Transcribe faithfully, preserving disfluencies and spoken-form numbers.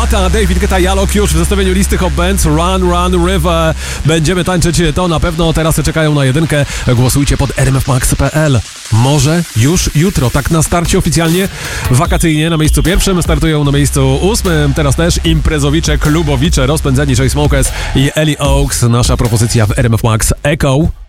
Ata, David Guetta, Jalok już w zestawieniu listy Hot Bands. Run, Run, River. Będziemy tańczyć to na pewno. Teraz czekają na jedynkę. Głosujcie pod r m f max kropka p l. Może już jutro, tak na starcie oficjalnie wakacyjnie. Na miejscu pierwszym startują na miejscu ósmym. Teraz też imprezowicze, klubowicze, rozpędzeni Chainsmokers i Ellie Oaks. Nasza propozycja w R M F Max Echo.